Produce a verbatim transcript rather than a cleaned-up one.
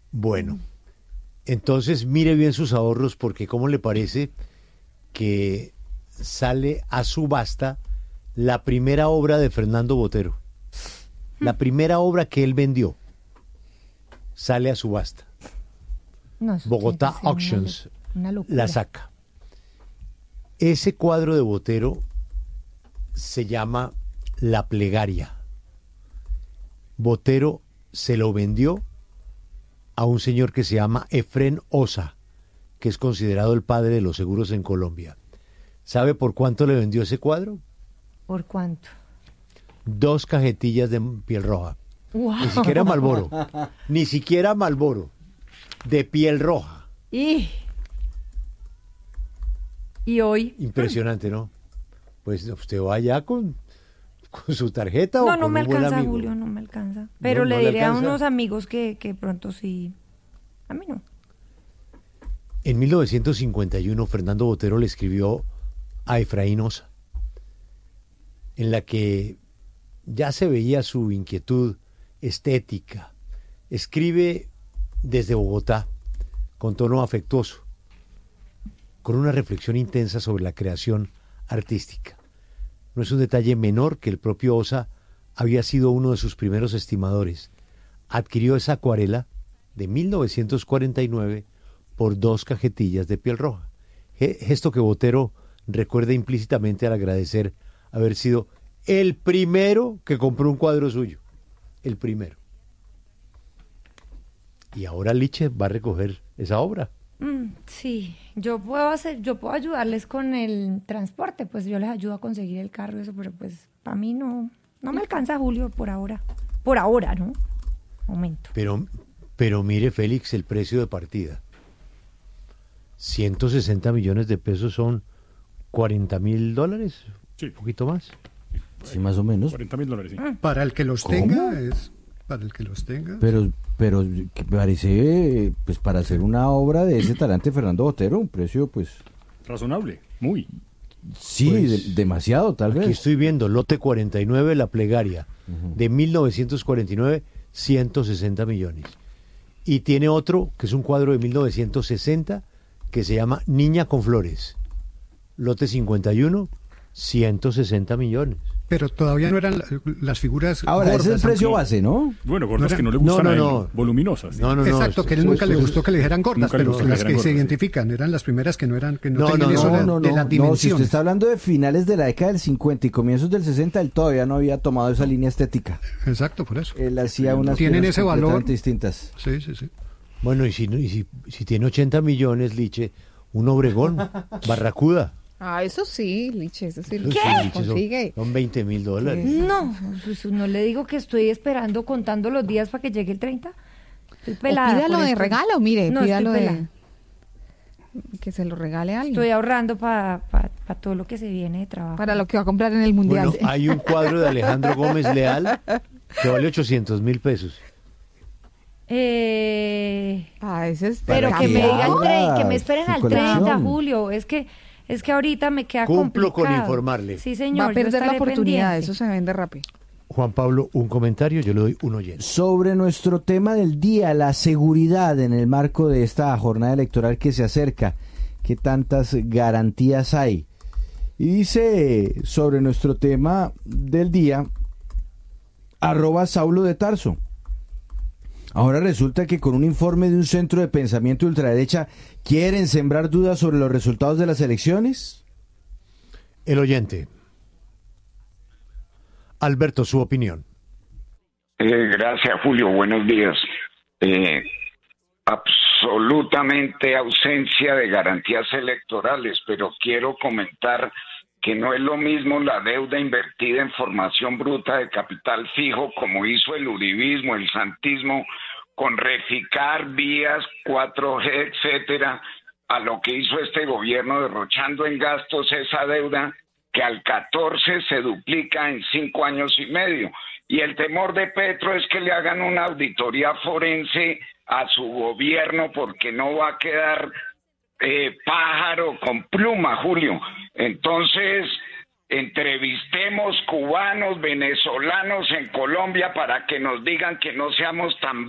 Bueno, entonces mire bien sus ahorros porque ¿cómo le parece que sale a subasta la primera obra de Fernando Botero? La primera obra que él vendió sale a subasta. No, eso Bogotá tiene que ser Auctions una, una locura. la saca. Ese cuadro de Botero se llama La Plegaria. Botero se lo vendió a un señor que se llama Efrén Osa, que es considerado el padre de los seguros en Colombia. ¿Sabe por cuánto le vendió ese cuadro? ¿Por cuánto? Dos cajetillas de piel roja. Wow. Ni siquiera Malboro. Ni siquiera Malboro. De piel roja. Y, y hoy... Impresionante, ¿no? Pues usted va allá con, con su tarjeta o No, con no me un buen alcanza, amigo. Julio, no me alcanza. Pero No, le no le diré a alcanza. unos amigos que, que pronto sí. A mí no. En mil novecientos cincuenta y uno, Fernando Botero le escribió a Efraín Osa, en la que ya se veía su inquietud estética. Escribe desde Bogotá, con tono afectuoso, con una reflexión intensa sobre la creación artística. No es un detalle menor que el propio Osa había sido uno de sus primeros estimadores. Adquirió esa acuarela de mil novecientos cuarenta y nueve por dos cajetillas de piel roja. Gesto que Botero recuerda implícitamente al agradecer haber sido el primero que compró un cuadro suyo. El primero. Y ahora Liche va a recoger esa obra. Mm, sí, yo puedo hacer, yo puedo ayudarles con el transporte, pues yo les ayudo a conseguir el carro, eso, pero pues para mí no, no me alcanza, Julio, por ahora. Por ahora, ¿no? Momento. Pero, pero mire, Félix, el precio de partida. ciento sesenta millones de pesos son cuarenta mil dólares. Sí. Un poquito más. Sí, más o menos. cuarenta mil dólares, sí. Para el que los ¿Cómo? tenga, es para el que los tenga. Pero, pero que parece, pues para hacer una obra de ese talante Fernando Botero, un precio, pues, Razonable, muy. sí, Pues, de- demasiado, tal Aquí vez. estoy viendo, lote cuarenta y nueve, La Plegaria, de mil novecientos cuarenta y nueve, ciento sesenta millones. Y tiene otro, que es un cuadro de mil novecientos sesenta, que se llama Niña con Flores. Lote cincuenta y uno, ciento sesenta millones. Pero todavía no eran la- las figuras Ahora, ese es el gordas, precio aunque- base, ¿no? Bueno, gordas No, que no le no, gustan no, a él, no. voluminosas. sí. No, no, no. Exacto, que a él eso- nunca le eso- gustó que le dijeran gordas, Nunca le pero gustó que las le que dijeran se gordas, sí. identifican eran las primeras que no eran que no, No, tenían no, eso no, de, no, de no, las no, si usted dimensiones. está hablando de finales de la década del cincuenta y comienzos del sesenta, él todavía no había tomado esa línea estética. Exacto, por eso. Él hacía unas Tienen piezas ese valor. completamente distintas. Sí, sí, sí. Bueno, y si, no- y si, si tiene ochenta millones, Liche, un Obregón, Barracuda. Ah, eso sí, Liche, eso sí. Eso Liche, sí, Liche, son- consigue. Son veinte mil dólares. No, pues no le digo que estoy esperando, contando los días para que llegue el treinta. Estoy O pelada. pídalo por de esto. regalo, mire, No, pídalo estoy de... pelada. Que se lo regale a alguien. Estoy ahorrando para todo lo que se viene de trabajo. Para lo que va a comprar en el Mundial. Bueno, hay un cuadro de Alejandro Gómez Leal que vale ochocientos mil pesos. Eh, Ah, ese es... pero Para que que me digan abra tre- que me esperen su al colección. treinta, Julio. Es que es que ahorita me queda Cumplo con complicado. informarle. Sí, señor. Va a yo perder la estaré oportunidad, pendiente. eso se vende rápido. Juan Pablo, un comentario, yo le doy un oyente. Sobre nuestro tema del día, la seguridad en el marco de esta jornada electoral que se acerca, ¿qué tantas garantías hay? Y dice sobre nuestro tema del día, arroba Saulo de Tarso. Ahora resulta que con un informe de un centro de pensamiento ultraderecha quieren sembrar dudas sobre los resultados de las elecciones. El oyente. Alberto, su opinión. Eh, gracias, Julio. Buenos días. Eh, absolutamente ausencia de garantías electorales, pero quiero comentar que no es lo mismo la deuda invertida en formación bruta de capital fijo, como hizo el uribismo, el santismo, con Reficar, vías, cuatro G, etcétera, a lo que hizo este gobierno derrochando en gastos esa deuda que al catorce se duplica en cinco años y medio. Y el temor de Petro es que le hagan una auditoría forense a su gobierno porque no va a quedar eh, pájaro con pluma, Julio. Entonces, entrevistemos cubanos, venezolanos en Colombia para que nos digan que no seamos tan